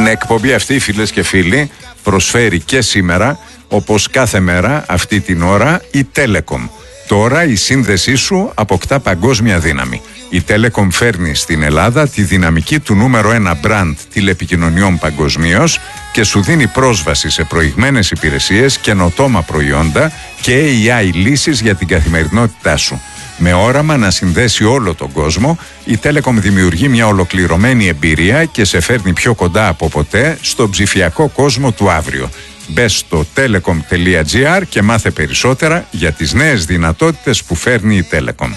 Την εκπομπή αυτή, φίλες και φίλοι, προσφέρει και σήμερα, όπως κάθε μέρα αυτή την ώρα, η Telecom. Τώρα η σύνδεσή σου αποκτά παγκόσμια δύναμη. Η Telecom φέρνει στην Ελλάδα τη δυναμική του νούμερο 1 brand τηλεπικοινωνιών παγκοσμίως και σου δίνει πρόσβαση σε προηγμένες υπηρεσίες, καινοτόμα προϊόντα και AI λύσεις για την καθημερινότητά σου. Με όραμα να συνδέσει όλο τον κόσμο, η Telecom δημιουργεί μια ολοκληρωμένη εμπειρία και σε φέρνει πιο κοντά από ποτέ στον ψηφιακό κόσμο του αύριο. Μπες στο telecom.gr και μάθε περισσότερα για τις νέες δυνατότητες που φέρνει η Telecom.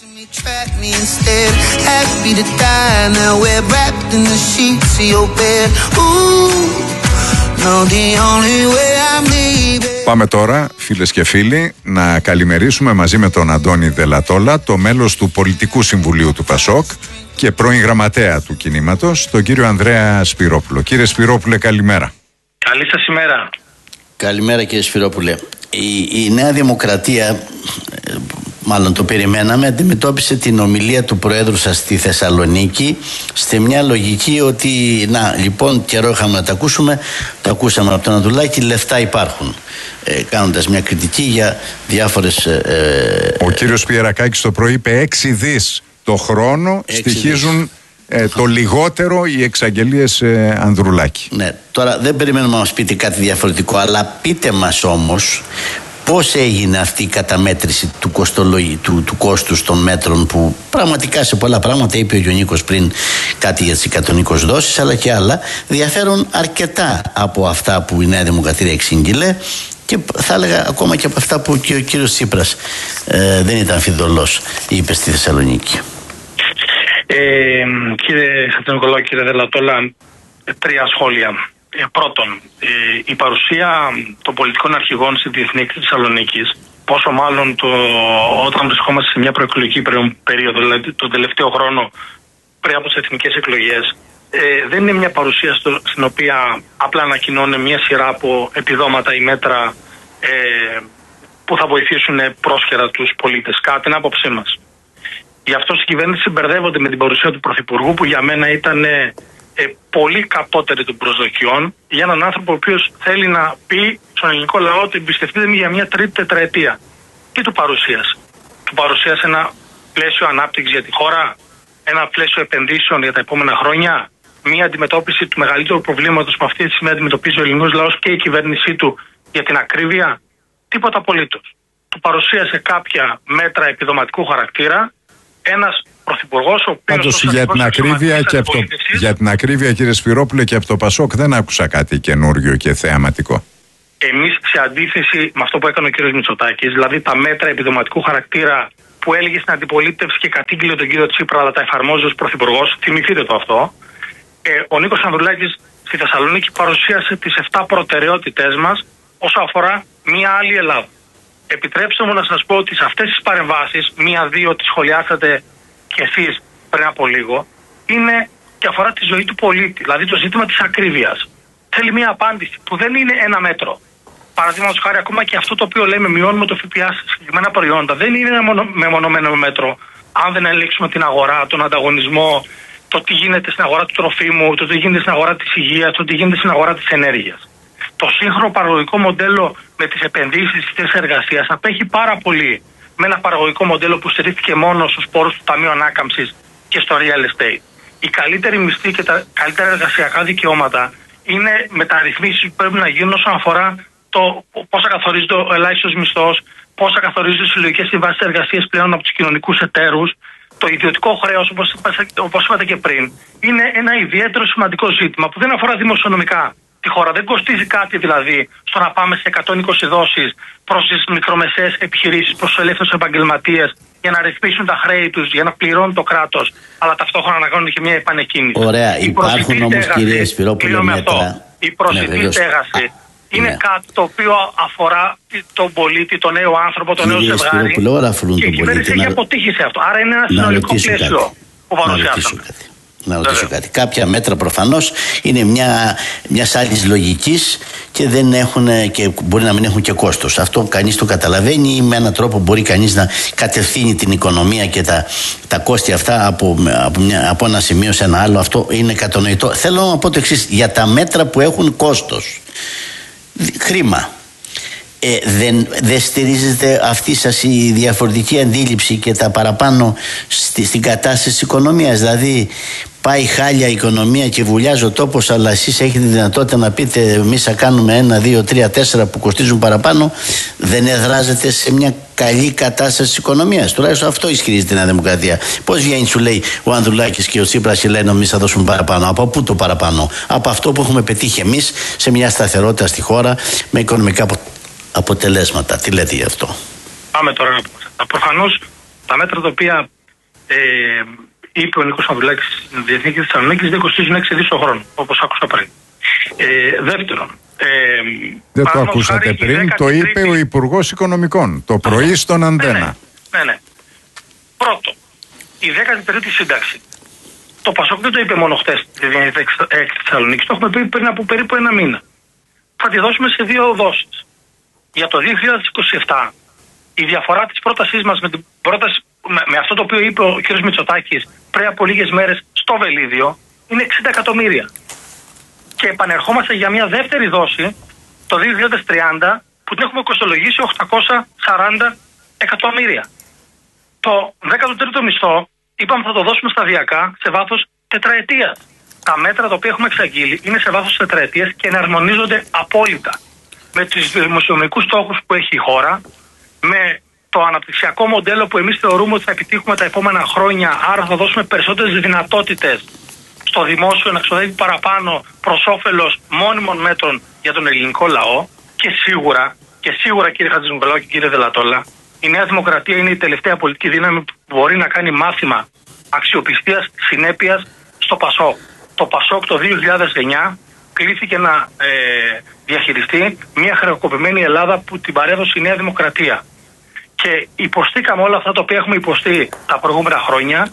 Πάμε τώρα, φίλες και φίλοι, να καλημερίσουμε μαζί με τον Αντώνη Δελατόλα, το μέλος του Πολιτικού Συμβουλίου του ΠΑΣΟΚ και πρώην γραμματέα του κινήματος, τον κύριο Ανδρέα Σπυρόπουλο. Κύριε Σπυρόπουλε, καλημέρα. Καλή σας ημέρα. Καλημέρα, κύριε Σπυρόπουλε. Η Νέα Δημοκρατία, μάλλον το περιμέναμε, αντιμετώπισε την ομιλία του Προέδρου σας στη Θεσσαλονίκη στη μια λογική ότι να, λοιπόν, καιρό είχαμε να τα ακούσουμε, τα ακούσαμε από τον Ανδρουλάκη, λεφτά υπάρχουν, κάνοντας μια κριτική για διάφορες... Ο κύριος Πιερακάκης το πρωί είπε 6 δις το χρόνο στοιχίζουν το λιγότερο οι εξαγγελίες Ανδρουλάκη. Ναι, τώρα δεν περιμένουμε να μας πείτε κάτι διαφορετικό, αλλά πείτε μας όμως πώς έγινε αυτή η καταμέτρηση του κόστους των μέτρων, που πραγματικά σε πολλά πράγματα, είπε ο Γιονίκος πριν κάτι για τις 120 δόσεις, αλλά και άλλα διαφέρουν αρκετά από αυτά που η Νέα Δημοκρατία εξήγηλε και θα έλεγα ακόμα και από αυτά που και ο κύριος Τσίπρας δεν ήταν φιδωλός, είπε στη Θεσσαλονίκη. Κύριε Χατζηνικολάου, κύριε Δελατόλα, 3 σχόλια. Πρώτον, η παρουσία των πολιτικών αρχηγών στη Διεθνή Έκθεση Θεσσαλονίκης, πόσο μάλλον όταν βρισκόμαστε σε μια προεκλογική περίοδο, δηλαδή τον τελευταίο χρόνο πριν από τις εθνικές εκλογές, δεν είναι μια παρουσία στην οποία απλά ανακοινώνει μια σειρά από επιδόματα ή μέτρα που θα βοηθήσουν πρόσχερα τους πολίτες. Κατά την άποψή μας. Γι' αυτό στην κυβέρνηση μπερδεύονται με την παρουσία του Πρωθυπουργού, που για μένα ήταν πολύ κατώτερη των προσδοκιών, για έναν άνθρωπο ο οποίος θέλει να πει στον ελληνικό λαό ότι εμπιστευτείτε με για μια τρίτη τετραετία. Τι του παρουσίασε? Του παρουσίασε ένα πλαίσιο ανάπτυξης για τη χώρα, ένα πλαίσιο επενδύσεων για τα επόμενα χρόνια, μια αντιμετώπιση του μεγαλύτερου προβλήματος που αυτή τη στιγμή αντιμετωπίζει ο ελληνικός λαός και η κυβέρνησή του για την ακρίβεια? Τίποτα απολύτως. Του παρουσίασε κάποια μέτρα επιδοματικού χαρακτήρα, ένας πρωθυπουργός ο οποίος... για την ακρίβεια, κύριε Σπυρόπουλε, και από το ΠΑΣΟΚ δεν άκουσα κάτι καινούριο και θεαματικό. Εμείς, σε αντίθεση με αυτό που έκανε ο κύριος Μητσοτάκης, δηλαδή τα μέτρα επιδοματικού χαρακτήρα που έλεγε στην αντιπολίτευση και κατήγγειλε τον κύριο Τσίπρα, αλλά τα εφαρμόζει ως πρωθυπουργός, θυμηθείτε το αυτό, ο Νίκος Ανδρουλάκης στη Θεσσαλονίκη παρουσίασε τις 7 προτεραιότητές μας όσο αφορά μια άλλη Ελλάδα. Επιτρέψτε μου να σας πω ότι σε αυτές τις παρεμβάσεις, 1-2 τις σχολιάσατε και εσείς πριν από λίγο, είναι και αφορά τη ζωή του πολίτη, δηλαδή το ζήτημα της ακρίβειας. Θέλει μια απάντηση που δεν είναι ένα μέτρο. Παραδείγματος χάρη, ακόμα και αυτό το οποίο λέμε, μειώνουμε το ΦΠΑ σε συγκεκριμένα προϊόντα, δεν είναι ένα μεμονωμένο μέτρο. Αν δεν ελέγξουμε την αγορά, τον ανταγωνισμό, το τι γίνεται στην αγορά του τροφίμου, το τι γίνεται στην αγορά της υγείας, το τι γίνεται στην αγορά της ενέργειας. Το σύγχρονο παραγωγικό μοντέλο με τις επενδύσεις στις θέσεις εργασίας απέχει πάρα πολύ με ένα παραγωγικό μοντέλο που στηρίχθηκε μόνο στους πόρους του Ταμείου Ανάκαμψης και στο real estate. Η καλύτερη μισθή και τα καλύτερα εργασιακά δικαιώματα είναι μεταρρυθμίσεις που πρέπει να γίνουν όσον αφορά το πώς θα καθορίζεται ο ελάχιστος μισθός, πώς θα καθορίζονται οι συλλογικές συμβάσεις εργασίας πλέον από τους κοινωνικούς εταίρους. Το ιδιωτικό χρέος, όπως είπατε και πριν, είναι ένα ιδιαίτερο σημαντικό ζήτημα που δεν αφορά δημοσιονομικά τη χώρα. Δεν κοστίζει κάτι δηλαδή στο να πάμε σε 120 δόσεις προς τις μικρομεσαίες επιχειρήσεις, προς τους ελεύθερους επαγγελματίες, για να ρυθμίσουν τα χρέη τους, για να πληρώνουν το κράτος, αλλά ταυτόχρονα να κάνουν και μια επανεκκίνηση. Ωραία, υπάρχουν όμως, κύριε Σπυρόπουλε, μέτρα. Η προσιτή στέγαση είναι κάτι το οποίο αφορά τον πολίτη, τον νέο άνθρωπο, τον νέο ζευγάρι. Και η κυβέρνηση έχει αποτύχει σε αυτό. Άρα είναι ένα συνολικό πλαίσιο που παρουσιάσαμε. Να ρωτήσω κάτι. Κάποια μέτρα προφανώς είναι μιας άλλης λογικής και δεν έχουν και μπορεί να μην έχουν και κόστος. Αυτό κανείς το καταλαβαίνει, ή με έναν τρόπο μπορεί κανείς να κατευθύνει την οικονομία και τα κόστη αυτά από ένα σημείο σε ένα άλλο. Αυτό είναι κατανοητό. Θέλω να πω το εξής: για τα μέτρα που έχουν κόστος, χρήμα, δεν στηρίζεται αυτή σας η διαφορετική αντίληψη και τα παραπάνω στην κατάσταση της οικονομίας? Δηλαδή πάει χάλια η οικονομία και βουλιάζει ο τόπος, αλλά εσείς έχετε τη δυνατότητα να πείτε εμείς θα κάνουμε 1, 2, 3, 4 που κοστίζουν παραπάνω. Δεν εδράζεται σε μια καλή κατάσταση της οικονομίας? Τουλάχιστον αυτό ισχυρίζεται η Νέα Δημοκρατία. Πώς βγαίνει, σου λέει ο Ανδρουλάκης και ο Τσίπρας και λένε εμείς θα δώσουμε παραπάνω? Από πού το παραπάνω? Από αυτό που έχουμε πετύχει εμείς σε μια σταθερότητα στη χώρα με οικονομικά αποτελέσματα. Τι λέτε γι' αυτό? Πάμε τώρα να πούμε. Προφανώς τα μέτρα τα οποία είπε ο Νίκος Ανδρουλάκης στην Διεθνή Εκδήλωση Θεσσαλονίκης δεν κοστίζουν 6 δις το χρόνο, όπως άκουσα πριν. Δεύτερον, δεν το ακούσατε πριν, το είπε ο Υπουργός Οικονομικών το πρωί στον Αντένα. Ναι. Πρώτο, η 13η σύνταξη. Το Πασόκ δεν το είπε μόνο χτες στη Διεθνή Εκδήλωση Θεσσαλονίκης, το έχουμε πει πριν από περίπου 1 μήνα. Θα τη δώσουμε σε 2 δόσεις. Για το 2027 η διαφορά της πρότασής μας με την πρόταση, με αυτό το οποίο είπε ο κ. Μητσοτάκης πριν από λίγες μέρες στο Βελίδιο, είναι 60 εκατομμύρια. Και επανερχόμαστε για μια δεύτερη δόση το 2030 που την έχουμε κοστολογήσει 840 εκατομμύρια. Το 13ο μισθό είπαμε θα το δώσουμε σταδιακά σε βάθος τετραετίας. Τα μέτρα τα οποία έχουμε εξαγγείλει είναι σε βάθος τετραετίας και εναρμονίζονται απόλυτα με τους δημοσιονομικούς στόχους που έχει η χώρα, με το αναπτυξιακό μοντέλο που εμείς θεωρούμε ότι θα επιτύχουμε τα επόμενα χρόνια, άρα θα δώσουμε περισσότερες δυνατότητες στο δημόσιο να ξοδεύει παραπάνω προς όφελος μόνιμων μέτρων για τον ελληνικό λαό. Και σίγουρα κύριε Χατζηνικολάου και κύριε Δελατόλα, η Νέα Δημοκρατία είναι η τελευταία πολιτική δύναμη που μπορεί να κάνει μάθημα αξιοπιστίας, συνέπειας στο Πασόκ. Το Πασόκ το 2009 κλήθηκε να διαχειριστεί μια χρεοκοπημένη Ελλάδα που την παρέδωσε η Νέα Δημοκρατία. Και υποστήκαμε όλα αυτά τα οποία έχουμε υποστεί τα προηγούμενα χρόνια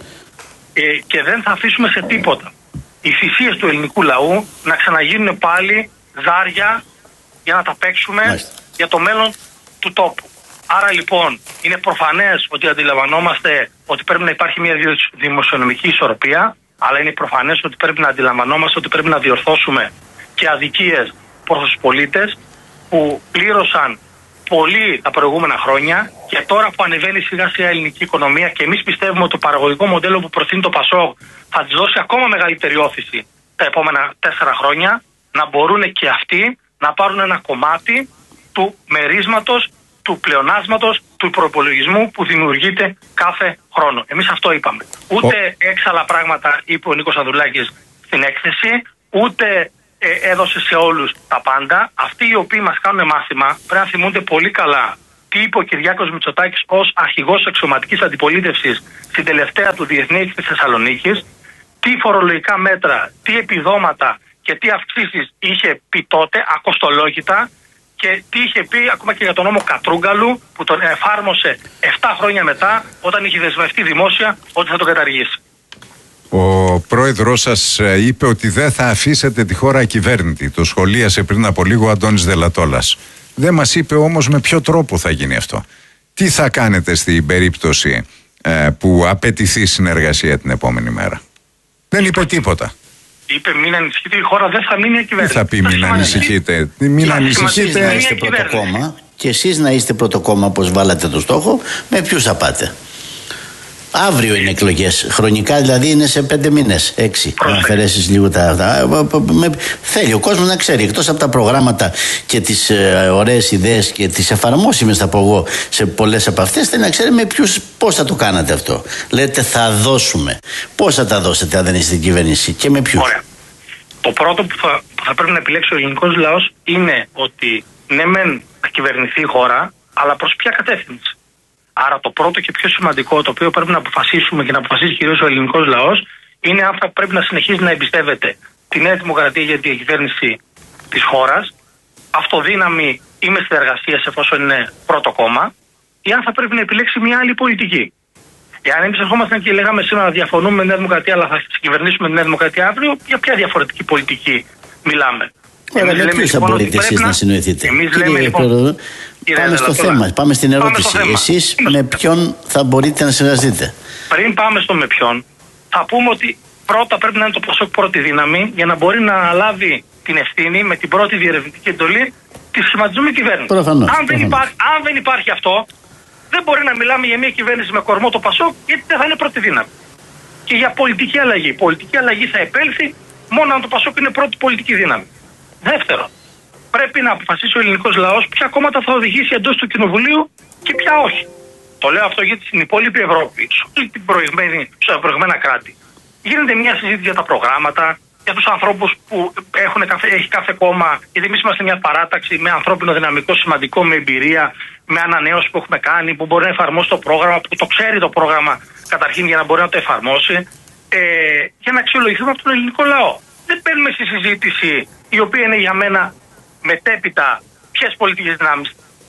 και δεν θα αφήσουμε σε τίποτα οι θυσίες του ελληνικού λαού να ξαναγίνουν πάλι ζάρια για να τα παίξουμε για το μέλλον του τόπου. Άρα λοιπόν είναι προφανές ότι αντιλαμβανόμαστε ότι πρέπει να υπάρχει μια δημοσιονομική ισορροπία, αλλά είναι προφανές ότι πρέπει να αντιλαμβανόμαστε ότι πρέπει να διορθώσουμε και αδικίες προς τους πολίτες που πλήρωσαν πολύ τα προηγούμενα χρόνια και τώρα που ανεβαίνει σιγά σιγά η ελληνική οικονομία και εμείς πιστεύουμε ότι το παραγωγικό μοντέλο που προτείνει το Πασόκ θα της δώσει ακόμα μεγαλύτερη όθηση τα επόμενα 4 χρόνια, να μπορούν και αυτοί να πάρουν ένα κομμάτι του μερίσματος, του πλεονάσματος, του προπολογισμού που δημιουργείται κάθε χρόνο. Εμείς αυτό είπαμε. Ούτε έξαλα πράγματα είπε ο Νίκος Ανδρουλάκης στην έκθεση, ούτε έδωσε σε όλους τα πάντα. Αυτοί οι οποίοι μας κάνουν μάθημα πρέπει να θυμούνται πολύ καλά τι είπε ο Κυριάκος Μητσοτάκης ως αρχηγός αξιωματικής αντιπολίτευσης στην τελευταία του Διεθνή Έκθεση Θεσσαλονίκης, τι φορολογικά μέτρα, τι επιδόματα και τι αυξήσεις είχε πει τότε, ακοστολόγητα, και τι είχε πει ακόμα και για τον νόμο Κατρούγκαλου που τον εφάρμοσε 7 χρόνια μετά, όταν είχε δεσμευτεί δημόσια ότι θα τον καταργήσει. Ο πρόεδρος σας είπε ότι δεν θα αφήσετε τη χώρα ακυβέρνητη. Το σχολίασε πριν από λίγο ο Αντώνης Δελατόλας. Δεν μας είπε όμως με ποιο τρόπο θα γίνει αυτό. Τι θα κάνετε στην περίπτωση που απαιτηθεί συνεργασία την επόμενη μέρα? Δεν είπε τίποτα. Είπε μην ανησυχείτε, η χώρα δεν θα μείνει ακυβέρνητη. Τι θα πει μην ανησυχείτε? Μην ανησυχείτε. Να είστε πρώτο κόμμα και εσείς να είστε πρώτο κόμμα όπως βάλατε το στόχο, με ποιους θα πάτε? Αύριο είναι εκλογές. Χρονικά δηλαδή είναι σε 5 μήνες, 6. Να αφαιρέσεις λίγο θέλει ο κόσμος να ξέρει, εκτός από τα προγράμματα και τις ωραίες ιδέες και τις εφαρμόσιμες, θα πω εγώ, σε πολλές από αυτές, θέλει να ξέρει με ποιους, πώς θα το κάνατε αυτό. Λέτε θα δώσουμε. Πώς θα τα δώσετε αν δεν είστε στην κυβέρνηση και με ποιους? Ωραία. Το πρώτο που θα πρέπει να επιλέξει ο ελληνικός λαός είναι ότι ναι μεν θα κυβερνηθεί η χώρα, αλλά προς ποια κατεύθυνση. Άρα το πρώτο και πιο σημαντικό το οποίο πρέπει να αποφασίσουμε και να αποφασίσει κυρίως ο ελληνικός λαός είναι αν θα πρέπει να συνεχίζει να εμπιστεύεται τη Νέα Δημοκρατία για την διακυβέρνηση της χώρας, αυτοδύναμη ή με συνεργασίες εφόσον είναι πρώτο κόμμα, ή αν θα πρέπει να επιλέξει μια άλλη πολιτική. Εάν εμείς ερχόμασταν και λέγαμε σήμερα διαφωνούμε με τη Νέα Δημοκρατία, αλλά θα κυβερνήσουμε τη Νέα Δημοκρατία αύριο, για ποια διαφορετική πολιτική μιλάμε? Με ποιους θα μπορείτε εσείς να συνοηθείτε? Πάμε στο θέμα, πάμε στην ερώτηση. Εσείς με ποιον θα μπορείτε να συνεργαστείτε? Πριν πάμε στο με ποιον, θα πούμε ότι πρώτα πρέπει να είναι το ΠΑΣΟΚ πρώτη δύναμη για να μπορεί να αναλάβει την ευθύνη με την πρώτη διερευνητική εντολή τη σχηματιζόμενη κυβέρνηση. Αν δεν υπάρχει αυτό, δεν μπορεί να μιλάμε για μια κυβέρνηση με κορμό το ΠΑΣΟΚ, γιατί δεν θα είναι πρώτη δύναμη. Και για πολιτική αλλαγή. Η πολιτική αλλαγή θα επέλθει μόνο αν το ΠΑΣΟΚ είναι πρώτη πολιτική δύναμη. Δεύτερον, πρέπει να αποφασίσει ο ελληνικός λαός ποια κόμματα θα οδηγήσει εντός του Κοινοβουλίου και ποια όχι. Το λέω αυτό γιατί στην υπόλοιπη Ευρώπη, σε όλη την προηγμένα κράτη, γίνεται μια συζήτηση για τα προγράμματα, για τους ανθρώπους που έχει κάθε κόμμα, γιατί εμείς είμαστε μια παράταξη με ανθρώπινο δυναμικό σημαντικό, με εμπειρία, με ανανέωση που έχουμε κάνει, που μπορεί να εφαρμόσει το πρόγραμμα, που το ξέρει το πρόγραμμα καταρχήν για να μπορεί να το εφαρμόσει, για να αξιολογηθούμε από τον ελληνικό λαό. Δεν παίρνουμε στη συζήτηση, η οποία είναι για μένα μετέπειτα, ποιες πολιτικές δυνάμεις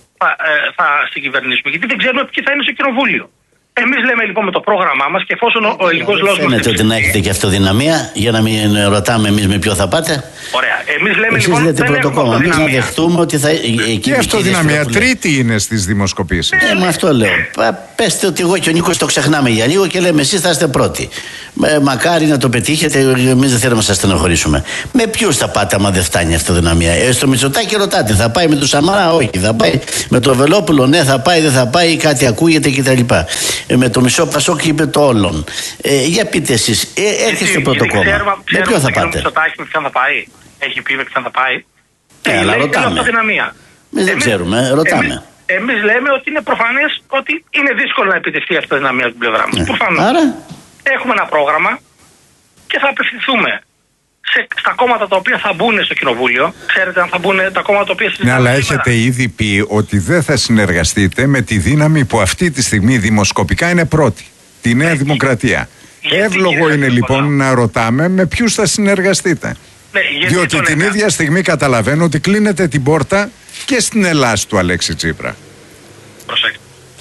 θα συγκυβερνήσουμε, γιατί δεν ξέρουμε ποιοι θα είναι στο κοινοβούλιο. Εμείς λέμε λοιπόν με το πρόγραμμά μας και εφόσον ο ελληνικός λαός μας. Φαίνεται ότι να έχετε και αυτοδυναμία για να μην ρωτάμε εμείς με ποιο θα πάτε. Ωραία. Εμείς λέμε εσείς λοιπόν. Λέτε πρώτο κόμμα. Εμείς να δεχτούμε ότι θα. Και αυτοδυναμία τρίτη είναι στις δημοσκοπήσεις. Με αυτό λέω. Πέστε ότι εγώ και ο Νίκος το ξεχνάμε για λίγο και λέμε εσείς θα είστε πρώτοι. Μακάρι να το πετύχετε, εμείς δεν θέλουμε να σας στενοχωρήσουμε. Με ποιους θα πάτε άμα δεν φτάνει η αυτοδυναμία? Στο Μητσοτάκη ρωτάτε, θα πάει με τον Σαμαρά? Όχι. Θα πάει με τον Βελόπουλο? Ναι, θα πάει, δεν θα πάει, κάτι ακούγεται κτλ. Με το μισό Πασόκ είπε το όλον. Για πείτε εσείς, έρχεστε πρώτο κόμμα. Με ποιο θα πάτε? Με ποιον θα πάει? Έχει πει με ποιον θα πάει? Αλλά ρωτάμε. Εμείς δεν ξέρουμε, ρωτάμε. Εμείς λέμε ότι είναι προφανές ότι είναι δύσκολο να επιτευχθεί η αυτοδυναμία στην πλευρά μας. Προφανώς. Άρα έχουμε ένα πρόγραμμα και θα απευθυνθούμε στα κόμματα τα οποία θα μπουν στο κοινοβούλιο. Ξέρετε αν θα μπουν τα κόμματα τα οποία συζητάνε. Ναι, αλλά έχετε ήδη πει ότι δεν θα συνεργαστείτε με τη δύναμη που αυτή τη στιγμή δημοσκοπικά είναι πρώτη, τη Νέα Δημοκρατία. Εύλογο είναι λοιπόν να ρωτάμε με ποιους θα συνεργαστείτε. Ναι, διότι την ίδια στιγμή καταλαβαίνω ότι κλείνετε την πόρτα και στην Ελλάδα του Αλέξη Τσίπρα. Προσέξτε.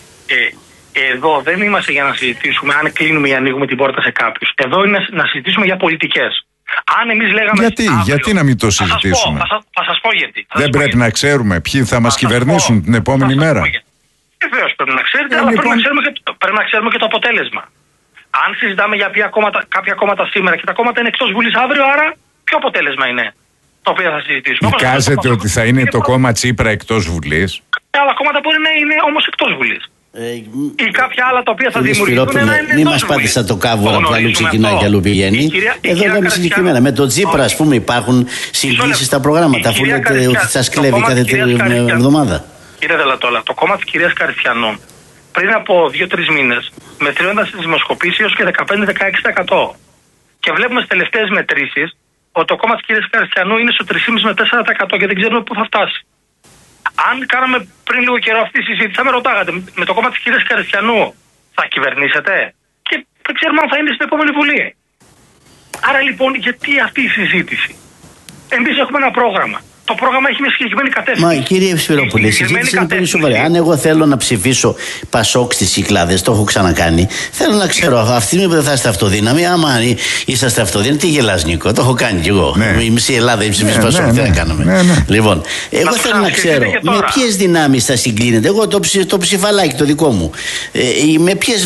Εδώ δεν είμαστε για να συζητήσουμε αν κλείνουμε ή ανοίγουμε την πόρτα σε κάποιους. Εδώ είναι να συζητήσουμε για πολιτικές. Αν εμείς λέγαμε. Γιατί να μην το συζητήσουμε? Θα σας πω γιατί. Δεν πρέπει να ξέρουμε ποιοι θα μας κυβερνήσουν την επόμενη μέρα? Βεβαίως πρέπει να ξέρετε, αλλά πρέπει να ξέρουμε και το αποτέλεσμα. Αν συζητάμε για κάποια κόμματα σήμερα και τα κόμματα είναι εκτός Βουλής αύριο, άρα ποιο αποτέλεσμα είναι το οποίο θα συζητήσουμε? Εικάζεται ότι θα είναι το κόμμα Τσίπρα εκτός Βουλής. Άλλα κόμματα μπορεί να είναι όμως εκτός Βουλής. Ή κάποια άλλα τα οποία θα δημιουργηθούν. Μην μας πάτε σαν το κάβουρα που αλλού ξεκινάει και αλλού πηγαίνει. Εδώ λέμε συγκεκριμένα. Με τον Τσίπρα, ας πούμε, υπάρχουν συγκλήσεις στα προγράμματα, αφού λέτε ότι σας κλέβει κάθε εβδομάδα. Κύριε Δελατόλα, το κόμμα της κυρίας Καριστιανού πριν από 2-3 μήνες μετριώνταν στις δημοσκοπήσεις έως και 15-16%. Και βλέπουμε στις τελευταίες μετρήσεις ότι το κόμμα της κυρίας Καριστιανού είναι στο 3,5 με 4% και δεν ξέρουμε πού θα φτάσει. Αν κάναμε πριν λίγο καιρό αυτή τη συζήτηση, θα με ρωτάγατε με το κόμμα της κυρίας Καριστιανού θα κυβερνήσετε? Και δεν ξέρουμε αν θα είναι στην επόμενη Βουλή. Άρα λοιπόν, γιατί αυτή η συζήτηση? Εμείς έχουμε ένα πρόγραμμα. Το πρόγραμμα έχει μια συγκεκριμένη κατεύθυνση. Μα κύριε Σπυρόπουλε, η συζήτηση είναι πολύ σοβαρή. Αν εγώ θέλω να ψηφίσω Πασόκ στις Κυκλάδες, το έχω ξανακάνει, θέλω να ξέρω αυτή τη που θα είστε αυτοδύναμοι. Άμα είσαστε αυτοδύναμοι, τι γελάς Νίκο? Το έχω κάνει κι εγώ. Η μισή Ελλάδα ψηφίσει Πασόκ, τι να κάνουμε. Λοιπόν, εγώ θέλω να ξέρω με ποιες δυνάμεις θα συγκλίνετε. Εγώ το ψηφαλάκι το δικό μου. Με ποιες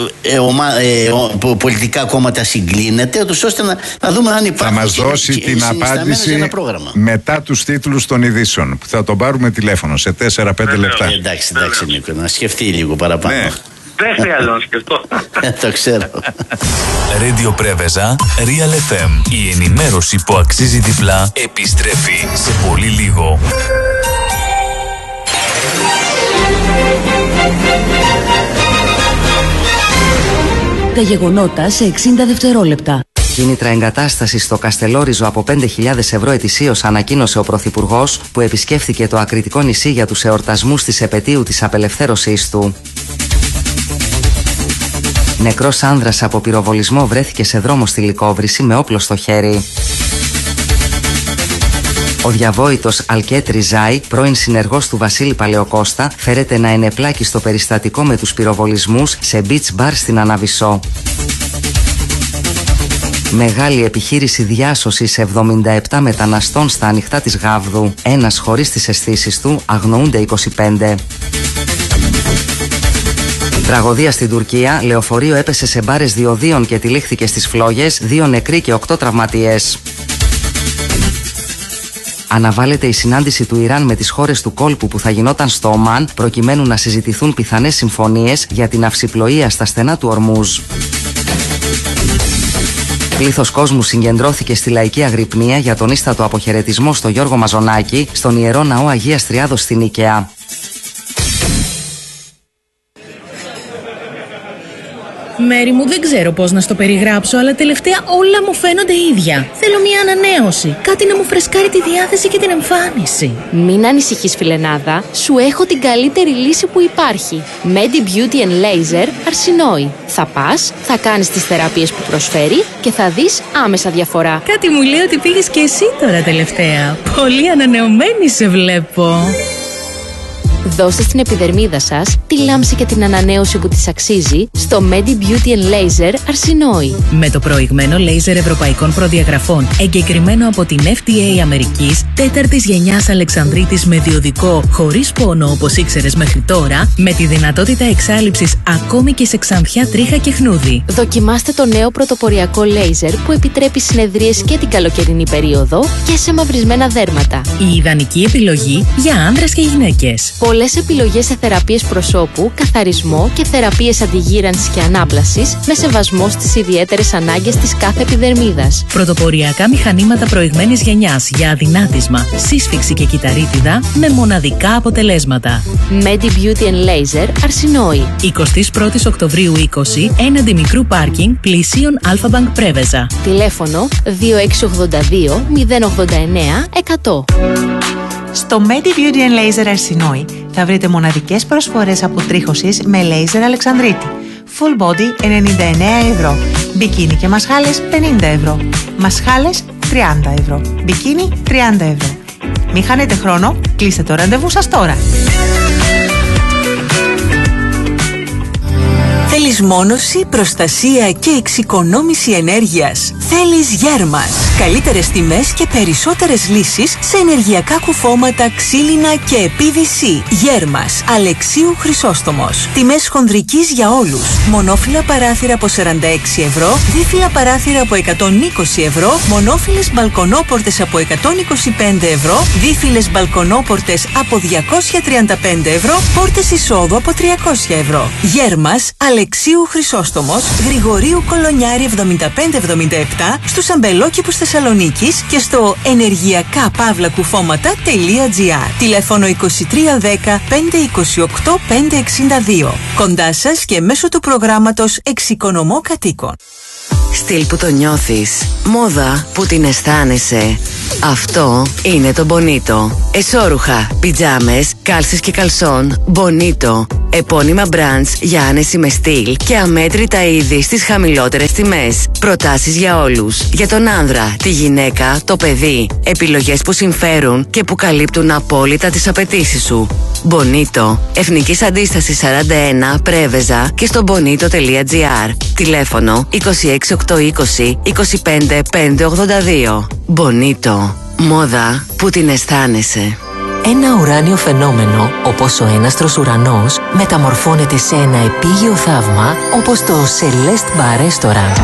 πολιτικά κόμματα συγκλίνετε, ώστε να δούμε αν υπάρχει. Θα μας δώσει την απάντηση μετά τους τίτλους των ειδήσεων που θα τον πάρουμε τηλέφωνο σε 4-5 λεπτά. Εντάξει Νίκο, να σκεφτεί λίγο παραπάνω. Ναι. Δεν χρειάζεται να σκεφτώ. Το ξέρω. Radio Πρέβεζα, Real FM. Η ενημέρωση που αξίζει διπλά επιστρέφει σε πολύ λίγο. Τα γεγονότα σε 60 δευτερόλεπτα. Κίνητρα εγκατάστασης στο Καστελόριζο από 5.000 ευρώ ετησίως, ανακοίνωσε ο Πρωθυπουργός, που επισκέφθηκε το Ακριτικό νησί για τους εορτασμούς της επετείου της απελευθέρωσής του. Νεκρός άνδρας από πυροβολισμό βρέθηκε σε δρόμο στη Λυκόβρηση με όπλο στο χέρι. Ο διαβόητος Αλκέτ Ριζάη, πρώην συνεργός του Βασίλη Παλαιοκώστα, φέρεται να ενεπλάκει στο περιστατικό με τους πυροβολισμούς σε beach bar στην Αναβισσό. Μεγάλη επιχείρηση διάσωσης 77 μεταναστών στα ανοιχτά της Γάβδου. Ένας χωρίς τις αισθήσεις του, αγνοούνται 25. Τραγωδία στην Τουρκία, λεωφορείο έπεσε σε μπάρες διοδίων και τυλίχθηκε στις φλόγες, 2 νεκροί και 8 τραυματίες. Αναβάλλεται η συνάντηση του Ιράν με τις χώρες του κόλπου που θα γινόταν στο Ομάν, προκειμένου να συζητηθούν πιθανές συμφωνίες για την αυσιπλοεία στα στενά του Ορμούζ. Πλήθος κόσμου συγκεντρώθηκε στη Λαϊκή Αγρυπνία για τον ίστατο αποχαιρετισμό στο Γιώργο Μαζονάκη, στον Ιερό Ναό Αγίας Τριάδος στην Νίκαια. Μέρη μου, δεν ξέρω πώς να στο περιγράψω, αλλά τελευταία όλα μου φαίνονται ίδια. Θέλω μια ανανέωση, κάτι να μου φρεσκάρει τη διάθεση και την εμφάνιση. Μην ανησυχείς, φιλενάδα, σου έχω την καλύτερη λύση που υπάρχει. Medi Beauty and Laser Αρσινόη. Θα πας, θα κάνεις τις θεραπείες που προσφέρει και θα δεις άμεσα διαφορά. Κάτι μου λέει ότι πήγες και εσύ τώρα τελευταία. Πολύ ανανεωμένη σε βλέπω. Δώστε στην επιδερμίδα σας τη λάμψη και την ανανέωση που της αξίζει στο Medi Beauty and Laser Αρσινόη. Με το προηγμένο λέιζερ ευρωπαϊκών προδιαγραφών, εγκεκριμένο από την FDA Αμερικής, 4ης γενιάς Αλεξανδρίτης με διοδικό, χωρίς πόνο όπως ήξερες μέχρι τώρα, με τη δυνατότητα εξάλειψης ακόμη και σε ξανθιά, τρίχα και χνούδι. Δοκιμάστε το νέο πρωτοποριακό λέιζερ που επιτρέπει συνεδρίες και την καλοκαιρινή περίοδο και σε μαυρισμένα δέρματα. Η ιδανική επιλογή για άνδρες και γυναίκες. Πολλές επιλογές σε θεραπείες προσώπου, καθαρισμό και θεραπείες αντιγύρανσης και ανάπλασης με σεβασμό στις ιδιαίτερες ανάγκες της κάθε επιδερμίδας. Πρωτοποριακά μηχανήματα προηγμένης γενιάς για αδυνάτισμα, σύσφυξη και κυταρίτιδα με μοναδικά αποτελέσματα. Medi Beauty and Laser Αρσινόη. 21 Οκτωβρίου 20, έναντι μικρού πάρκινγκ, πλησίον Αλφα-Μπανκ Πρέβεζα. Τηλέφωνο 2682 089 100. Στο Medi Beauty and Laser Αρσινόη θα βρείτε μοναδικές προσφορές αποτρίχωσης με λέιζερ Αλεξανδρίτη. Full body 99 ευρώ. Μπικίνι και μασχάλες 50 ευρώ. Μασχάλες 30 ευρώ. Μπικίνι 30 ευρώ. Μην χάνετε χρόνο, κλείστε το ραντεβού σας τώρα. Θέλεις μόνωση, προστασία και εξοικονόμηση ενέργειας? Θέλεις Γέρμας. Καλύτερες τιμές και περισσότερες λύσεις σε ενεργειακά κουφώματα, ξύλινα και PVC. Γέρμας. Αλεξίου Χρυσόστομος. Τιμές χονδρικής για όλους. Μονόφυλλα παράθυρα από 46 ευρώ, δίφυλλα παράθυρα από 120 ευρώ, μονόφυλλες μπαλκονόπορτες από 125 ευρώ, δίφυλλες μπαλκονόπορτες από 235 ευρώ, πόρτες εισόδου από 300 ευρώ. Γέρμας. Αλεξίου Χρυσόστομος, Γρηγορίου Κολονιάρη 7577, στους αμπελόκηπους Θεσσαλονίκης και στο ενεργειακά-κουφώματα.gr. Τηλέφωνο 2310 528 562. Κοντά σας και μέσω του προγράμματος Εξοικονομώ Κατοίκων. Στυλ που το νιώθεις, μόδα που την αισθάνεσαι. Αυτό είναι το Bonito. Εσώρουχα, πιτζάμες, κάλσες και καλσόν. Bonito. Επώνυμα brands για άνεση με στυλ και αμέτρητα είδη στις χαμηλότερες τιμές. Προτάσεις για όλους. Για τον άνδρα, τη γυναίκα, το παιδί. Επιλογές που συμφέρουν και που καλύπτουν απόλυτα τις απαιτήσεις σου. Bonito. Εθνικής Αντίστασης 41, Πρέβεζα και στο bonito.gr. Τηλέφωνο 26820 25 582. Bonito. Μόδα που την αισθάνεσαι. Ένα ουράνιο φαινόμενο, όπως ο έναστρος ουρανός, μεταμορφώνεται σε ένα επίγειο θαύμα, όπως το Celeste Bar Restaurant.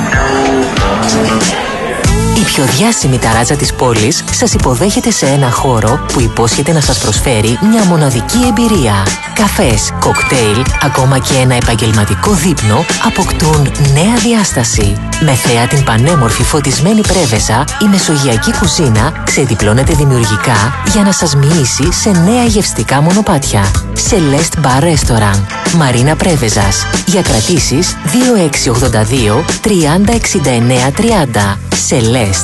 Η πιο διάσημη ταράτσα της πόλης σας υποδέχεται σε ένα χώρο που υπόσχεται να σας προσφέρει μια μοναδική εμπειρία. Καφές, κοκτέιλ, ακόμα και ένα επαγγελματικό δείπνο αποκτούν νέα διάσταση. Με θέα την πανέμορφη φωτισμένη Πρέβεζα, η μεσογειακή κουζίνα ξεδιπλώνεται δημιουργικά για να σας μοιήσει σε νέα γευστικά μονοπάτια. Celeste Bar Restaurant, Μαρίνα Πρέβεζας. Για κρατήσεις 2682 30 69 30. Celeste.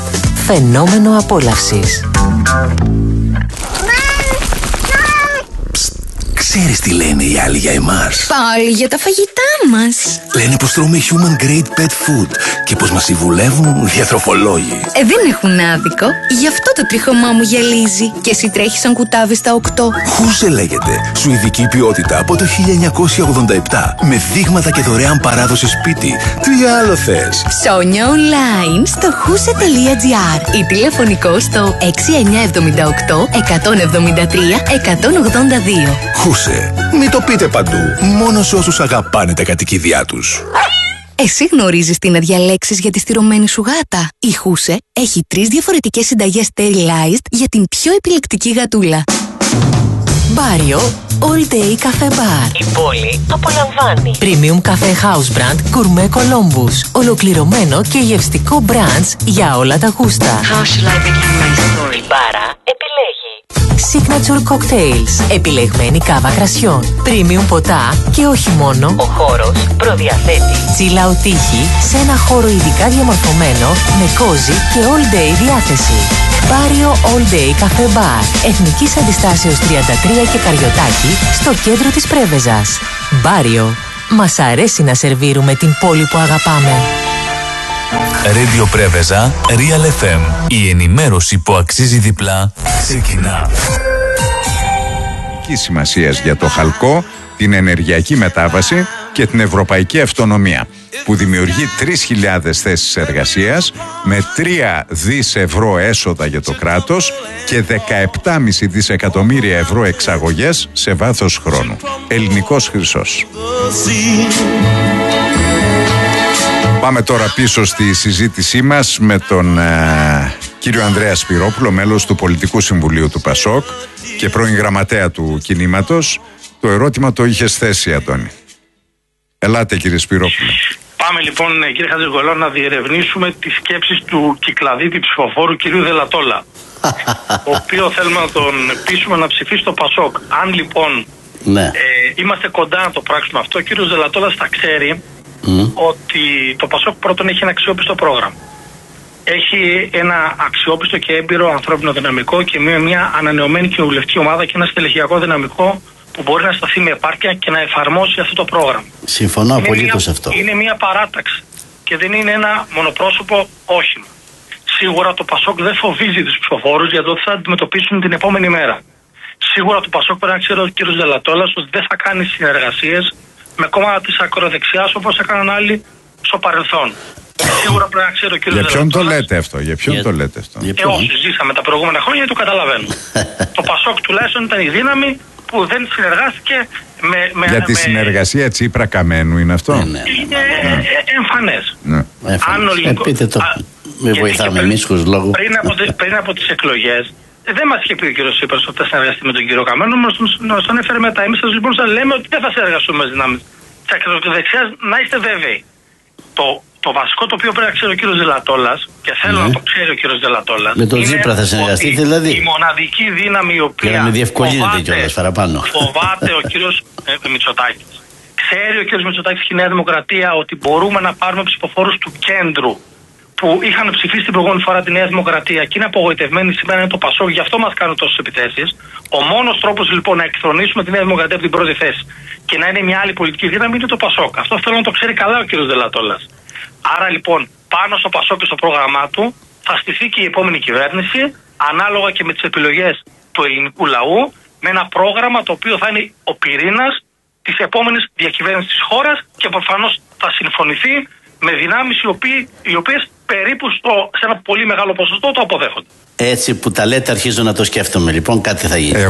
Φαινόμενο απόλαυσης. Ξέρεις τι λένε οι άλλοι για εμάς? Πάλι για τα φαγητά μας. Λένε πως τρώμε human grade pet food και πως μας συμβουλεύουν διατροφολόγοι. Δεν έχουν άδικο. Γι' αυτό το τρίχωμά μου γυαλίζει. Και εσύ τρέχεις σαν κουτάβι στα 8. Χούσε λέγεται. Σουηδική ποιότητα από το 1987. Με δείγματα και δωρεάν παράδοση σπίτι. Τι άλλο θες? Ψώνια online στο huse.gr ή τηλεφωνικό στο 6978 173 182. Χούσε. Μην το πείτε παντού. Μόνο σε όσους αγαπάνε τα κατοικίδια τους. Εσύ γνωρίζεις τι να διαλέξεις για τη στηρωμένη σου γάτα? Η Χούσε έχει 3 διαφορετικές συνταγές sterilized για την πιο επιλεκτική γατούλα. Μπάριο All Day Cafe Bar. Η πόλη απολαμβάνει. Premium Cafe House Brand Gourmet Columbus. Ολοκληρωμένο και γευστικό branch για όλα τα γούστα. How shall I begin my story? Η μπάρα επιλέγει Signature Cocktails. Επιλεγμένη κάβα κρασιών. Premium ποτά και όχι μόνο. Ο χώρος προδιαθέτει chill out τύχη σε ένα χώρο ειδικά διαμορφωμένο με κόζι και all day διάθεση. Μπάριο All Day Cafe Bar. Εθνικής Αντιστάσεως 33 και Καριωτάκη στο κέντρο της Πρέβεζας. Μπάριο. Μας αρέσει να σερβίρουμε την πόλη που αγαπάμε. Radio Πρέβεζα, Real FM. Η ενημέρωση που αξίζει διπλά ξεκινά. Σημασίας για το χαλκό, την ενεργειακή μετάβαση και την ευρωπαϊκή αυτονομία, που δημιουργεί 3.000 θέσεις εργασίας με 3 δις ευρώ έσοδα για το κράτος και 17,5 δισεκατομμύρια ευρώ εξαγωγές σε βάθος χρόνου. Ελληνικός χρυσός. Πάμε τώρα πίσω στη συζήτησή μας με τον κύριο Ανδρέα Σπυρόπουλο, μέλος του Πολιτικού Συμβουλίου του ΠΑΣΟΚ και πρώην γραμματέα του κινήματος. Το ερώτημα το είχες θέσει, Αντώνη. Ελάτε, κύριε Σπυρόπουλο. Πάμε λοιπόν, κύριε Χατζηγκολό, να διερευνήσουμε τις σκέψεις του κυκλαδίτη ψηφοφόρου κυρίου Δελατόλα, ο οποίο θέλουμε να τον πείσουμε να ψηφίσει το ΠΑΣΟΚ. Αν λοιπόν είμαστε κοντά να το πράξουμε αυτό, ο κύριος Δελατόλας θα ξέρει ότι το ΠΑΣΟΚ πρώτον έχει ένα αξιόπιστο πρόγραμμα. Έχει ένα αξιόπιστο και έμπειρο ανθρώπινο δυναμικό και μια ανανεωμένη κοινοβουλευτική ομάδα και ένα στελεχειακό δυναμικό που μπορεί να σταθεί με επάρκεια και να εφαρμόσει αυτό το πρόγραμμα. Συμφωνώ απολύτως σε αυτό. Είναι μια παράταξη και δεν είναι ένα μονοπρόσωπο όχημα. Σίγουρα το ΠΑΣΟΚ δεν φοβίζει τους ψηφοφόρους για το ότι θα αντιμετωπίσουν την επόμενη μέρα. Σίγουρα το ΠΑΣΟΚ πρέπει να ξέρει ο κ. Δελατόλας ότι δεν θα κάνει συνεργασίες με κόμματα της ακροδεξιάς όπως έκαναν άλλοι στο παρελθόν. Σίγουρα πρέπει να ξέρει ο κ. Για ποιον το λέτε αυτό, το λέτε αυτό? Όσοι ζήσαμε τα προηγούμενα χρόνια το καταλαβαίνουν. Το ΠΑΣΟΚ τουλάχιστον ήταν η δύναμη που δεν συνεργάστηκε με... Για τη συνεργασία Τσίπρα Καμένου είναι αυτό? Είναι εμφανές. Πείτε το, με βοηθάμε εμείς χωρίς λόγο. Πριν από τις εκλογές δεν μας είχε πει ο κύριος Τσίπρας ότι θα συνεργαστεί με τον κύριο Καμένο, μας τον έφερε μετά. Εμείς λοιπόν σας λέμε ότι δεν θα συνεργαστούμε με τις δυνάμεις της ακροδεξιάς, να είστε βέβαιοι. Το βασικό το οποίο πρέπει να ξέρει ο κύριος Δελατόλας, και θέλω να το ξέρει ο κύριος Δελατόλας, με τον Τσίπρα θα συνεργαστεί δηλαδή? Η μοναδική δύναμη η οποία για να με διευκολύνεται κιόλας παραπάνω φοβάται ο κύριος Μητσοτάκης. Ξέρει ο κύριος Μητσοτάκης και η Νέα Δημοκρατία ότι μπορούμε να πάρουμε ψηφοφόρους του κέντρου που είχαν ψηφίσει την προηγούμενη φορά τη Νέα Δημοκρατία και είναι απογοητευμένοι σήμερα είναι το ΠΑΣΟΚ, γι' αυτό μας κάνουν τόσες επιθέσεις. Ο μόνος τρόπος λοιπόν να εκθρονήσουμε τη Νέα Δημοκρατία από την πρώτη θέση και να είναι μια άλλη πολιτική δύναμη είναι το ΠΑΣΟΚ. Αυτό θέλω να το ξέρει καλά ο κύριος Δελατόλας. Άρα λοιπόν πάνω στο ΠΑΣΟΚ και στο πρόγραμμά του θα στηθεί και η επόμενη κυβέρνηση ανάλογα και με τις επιλογές του ελληνικού λαού, με ένα πρόγραμμα το οποίο θα είναι ο πυρήνας της επόμενης διακυβέρνησης της χώρας και προφανώς θα συμφωνηθεί με δυνάμεις οι οποίες περίπου σε ένα πολύ μεγάλο ποσοστό το αποδέχονται. Έτσι που τα λέτε αρχίζω να το σκέφτομαι, λοιπόν κάτι θα γίνει.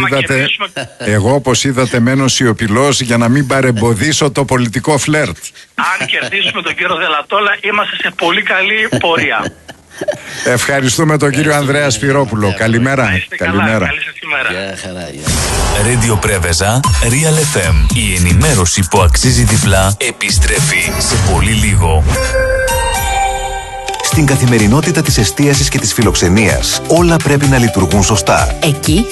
Εγώ όπως είδατε μένω σιωπηλός για να μην παρεμποδίσω το πολιτικό φλερτ. Αν κερδίσουμε τον κύριο Δελατόλα είμαστε σε πολύ καλή πορεία. Ευχαριστούμε τον κύριο Ανδρέα Σπυρόπουλο. Καλημέρα. Καλημέρα. Καλή σας ημέρα. Radio Πρέβεζα, Real FM. Η ενημέρωση που αξίζει διπλά επιστρέφει σε πολύ λίγο. Στην καθημερινότητα της εστίασης και της φιλοξενίας όλα πρέπει να λειτουργούν σωστά. Εκεί